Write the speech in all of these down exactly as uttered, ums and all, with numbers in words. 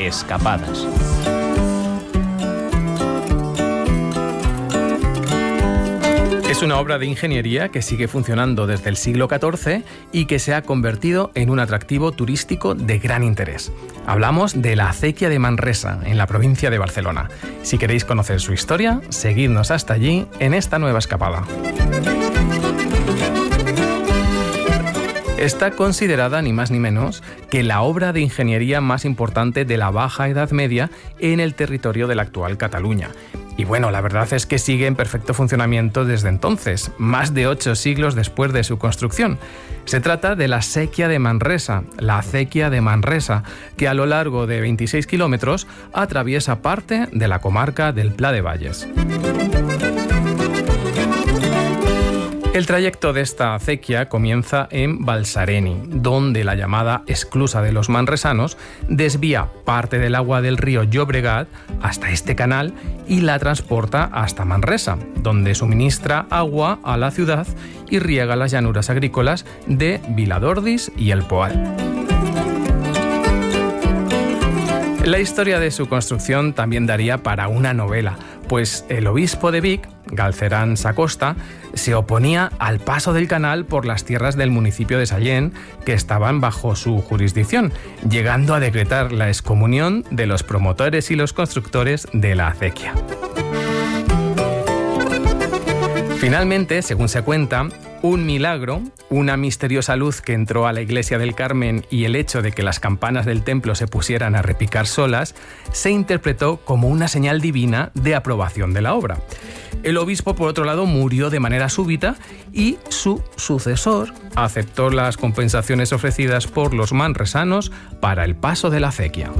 Escapadas. Es una obra de ingeniería que sigue funcionando desde el siglo catorce y que se ha convertido en un atractivo turístico de gran interés. Hablamos de la acequia de Manresa, en la provincia de Barcelona. Si queréis conocer su historia, seguidnos hasta allí en esta nueva escapada. Está considerada ni más ni menos que la obra de ingeniería más importante de la Baja Edad Media en el territorio de la actual Cataluña. Y bueno, la verdad es que sigue en perfecto funcionamiento desde entonces, más de ocho siglos después de su construcción. Se trata de la Séquia de Manresa, la acequia de Manresa, que a lo largo de veintiséis kilómetros atraviesa parte de la comarca del Pla de Valles. El trayecto de esta acequia comienza en Balsareny, donde la llamada esclusa de los manresanos desvía parte del agua del río Llobregat hasta este canal y la transporta hasta Manresa, donde suministra agua a la ciudad y riega las llanuras agrícolas de Viladordis y El Poal. La historia de su construcción también daría para una novela, pues el obispo de Vic, Galcerán Sacosta, se oponía al paso del canal por las tierras del municipio de Sallent, que estaban bajo su jurisdicción, llegando a decretar la excomunión de los promotores y los constructores de la acequia. Finalmente, según se cuenta, un milagro, una misteriosa luz que entró a la iglesia del Carmen y el hecho de que las campanas del templo se pusieran a repicar solas, se interpretó como una señal divina de aprobación de la obra. El obispo, por otro lado, murió de manera súbita y su sucesor aceptó las compensaciones ofrecidas por los manresanos para el paso de la acequia.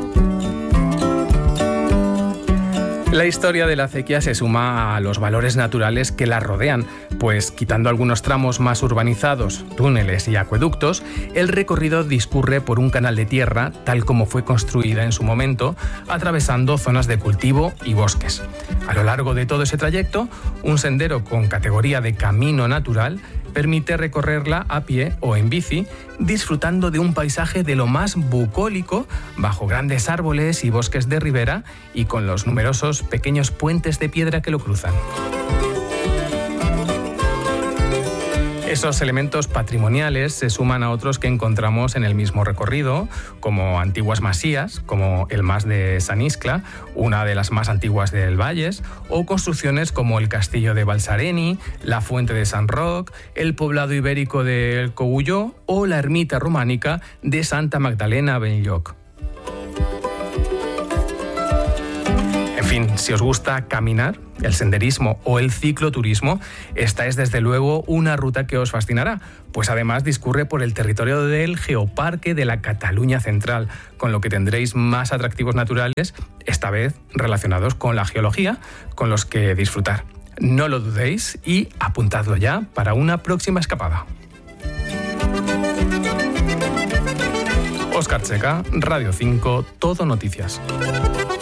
La historia de la acequia se suma a los valores naturales que la rodean, pues quitando algunos tramos más urbanizados, túneles y acueductos, el recorrido discurre por un canal de tierra tal como fue construida en su momento, atravesando zonas de cultivo y bosques. A lo largo de todo ese trayecto, un sendero con categoría de camino natural permite recorrerla a pie o en bici, disfrutando de un paisaje de lo más bucólico, bajo grandes árboles y bosques de ribera y con los numerosos pequeños puentes de piedra que lo cruzan. Esos elementos patrimoniales se suman a otros que encontramos en el mismo recorrido, como antiguas masías, como el Mas de San Iscla, una de las más antiguas del Valles, o construcciones como el Castillo de Balsareny, la Fuente de San Roc, el poblado ibérico del Cogulló o la ermita románica de Santa Magdalena a Benlloc. En fin, si os gusta caminar, el senderismo o el cicloturismo, esta es desde luego una ruta que os fascinará, pues además discurre por el territorio del Geoparque de la Cataluña Central, con lo que tendréis más atractivos naturales, esta vez relacionados con la geología, con los que disfrutar. No lo dudéis y apuntadlo ya para una próxima escapada. Óscar Checa, Radio cinco, Todo Noticias.